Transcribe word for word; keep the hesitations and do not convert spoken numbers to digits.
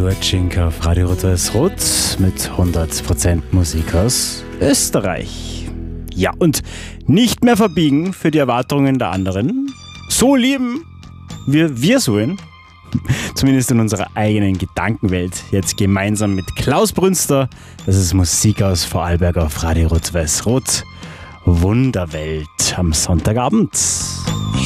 Lurchenko auf Radio Rot-Weiß-Rot mit hundert Prozent Musik aus Österreich. Ja, und nicht mehr verbiegen für die Erwartungen der anderen. So lieben, wie wir sollen. Zumindest in unserer eigenen Gedankenwelt. Jetzt gemeinsam mit Klaus Brünster. Das ist Musik aus Vorarlberg auf Radio Rot-Weiß-Rot. Wunderwelt am Sonntagabend.